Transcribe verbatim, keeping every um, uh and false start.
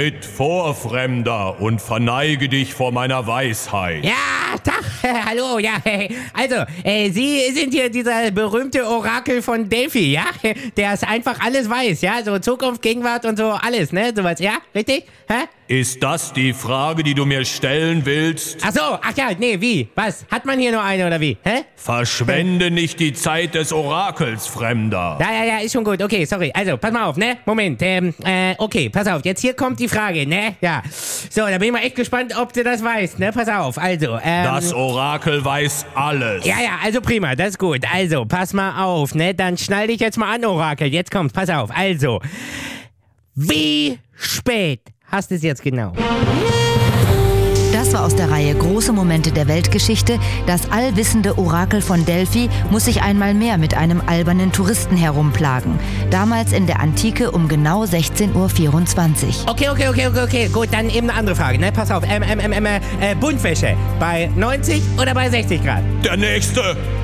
Tritt vor, Fremder, und verneige dich vor meiner Weisheit. Ja, Tag, hallo, ja, also, äh, Sie sind hier dieser berühmte Orakel von Delphi, ja, der es einfach alles weiß, ja, so Zukunft, Gegenwart und so alles, ne, sowas, ja, richtig, hä? Ist das die Frage, die du mir stellen willst? Ach so, ach ja, nee, wie, was, hat man hier nur eine oder wie, hä? Verschwende nicht die Zeit des Orakels, Fremder. Ja, ja, ja, ist schon gut, okay, sorry, also, pass mal auf, ne, Moment, ähm, äh, okay, pass auf, jetzt hier kommt die Frage, ne, ja, so, da bin ich mal echt gespannt, ob du das weißt, ne, pass auf, also, ähm... Das Orakel weiß alles. Ja, ja, also prima, das ist gut, also, pass mal auf, ne, dann schnall dich jetzt mal an, Orakel, jetzt kommt's, pass auf, also, wie spät hast du es jetzt genau? Das war aus der Reihe Große Momente der Weltgeschichte. Das allwissende Orakel von Delphi muss sich einmal mehr mit einem albernen Touristen herumplagen. Damals in der Antike um genau sechzehn Uhr vierundzwanzig. Okay, okay, okay, okay, okay, gut, dann eben eine andere Frage, ne, pass auf, ähm, ähm, ähm, äh, Buntwäsche, bei neunzig oder bei sechzig Grad? Der Nächste.